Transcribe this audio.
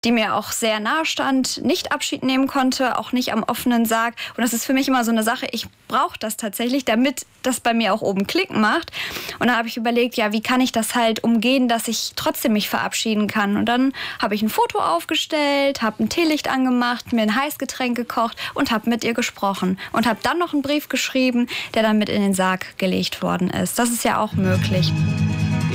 die mir auch sehr nahe stand, nicht Abschied nehmen konnte, auch nicht am offenen Sarg. Und das ist für mich immer so eine Sache, ich brauche das tatsächlich, damit das bei mir auch oben Klick macht. Und dann habe ich überlegt, ja, wie kann ich das halt umgehen, dass ich trotzdem mich verabschieden kann. Und dann habe ich ein Foto aufgestellt, habe ein Teelicht angemacht, mir ein Heißgetränk gekocht und habe mit ihr gesprochen. Und habe dann noch einen Brief geschrieben, der dann mit in den Sarg gelegt worden ist. Das ist ja auch möglich.